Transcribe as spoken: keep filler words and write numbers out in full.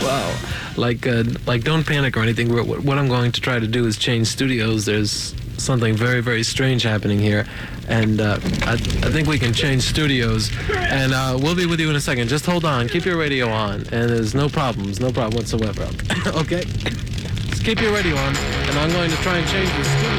Wow. Like, uh, like, don't panic or anything. What, what I'm going to try to do is change studios. There's something very, very strange happening here, and uh, I, I think we can change studios. And uh, we'll be with you in a second. Just hold on. Keep your radio on, and there's no problems, no problem whatsoever. Okay? Just keep your radio on, and I'm going to try and change the studio.